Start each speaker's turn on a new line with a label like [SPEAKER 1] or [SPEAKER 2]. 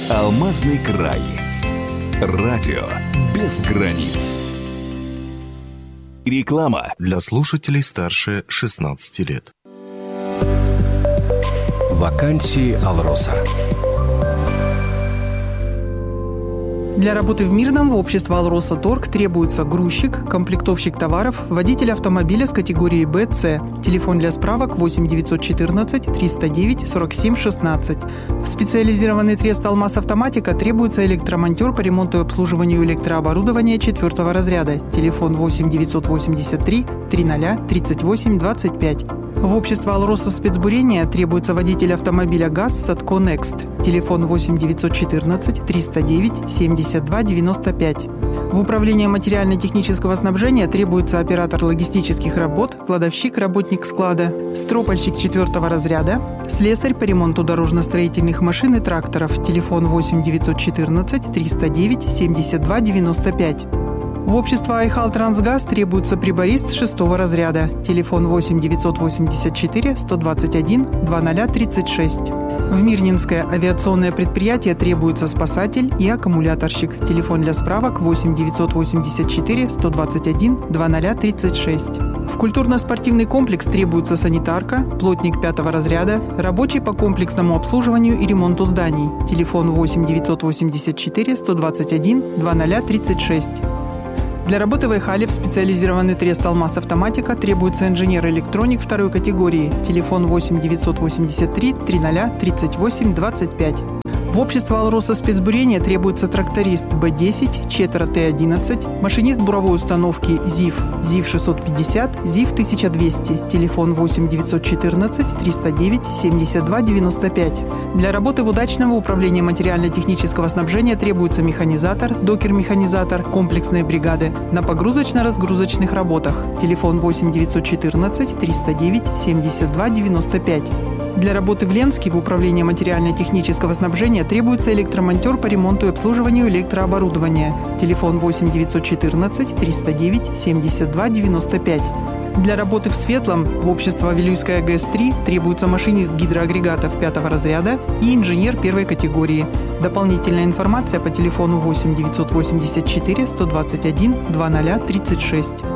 [SPEAKER 1] Алмазный край. Радио без границ. Реклама
[SPEAKER 2] для слушателей старше 16 лет.
[SPEAKER 3] Вакансии «Алроса».
[SPEAKER 4] Для работы в Мирном в общество «Алроса Торг» требуется грузчик, комплектовщик товаров, водитель автомобиля с категории Б-С. Телефон для справок 8 914 309 47 16. В специализированный трест «Алмаз Автоматика» требуется электромонтер по ремонту и обслуживанию электрооборудования 4 разряда. Телефон 8 983 30 38 25. В общество «Алроса Спецбурения» требуется водитель автомобиля ГАЗ «Садко Некст». Телефон 8 914 309 72 95. В управлении материально-технического снабжения требуется оператор логистических работ, кладовщик, работник склада, стропольщик 4 разряда, слесарь по ремонту дорожно-строительных машин и тракторов. Телефон 8 914 309 72 95. В общество «Айхал Трансгаз» требуется приборист 6 разряда. Телефон 8 984 121 2036. В Мирнинское авиационное предприятие требуется спасатель и аккумуляторщик. Телефон для справок 8 984 121 2036. В культурно-спортивный комплекс требуется санитарка, плотник 5 разряда, рабочий по комплексному обслуживанию и ремонту зданий. Телефон 8 984 121 2036. Для работы в Айхале в специализированный трест «Алмаз Автоматика» требуется инженер-электроник 2 категории. Телефон 8 983 30 38 25. В общество «Алроса Спецбурения» требуется тракторист Б-10, Четра Т-11, машинист буровой установки ЗИФ, ЗИФ-650, ЗИФ-1200. Телефон 8 914 309 72 95. Для работы в удачного управления материально-технического снабжения требуется механизатор, докер-механизатор, комплексные бригады на погрузочно-разгрузочных работах. Телефон 8 914 309 72 95. Для работы в Ленске в управлении материально-технического снабжения требуется электромонтер по ремонту и обслуживанию электрооборудования. Телефон 8 914 309 72 95. Для работы в Светлом в общество «Вилюйская ГЭС-3» требуется машинист гидроагрегатов 5 разряда и инженер 1 категории. Дополнительная информация по телефону 8 984 121 2036.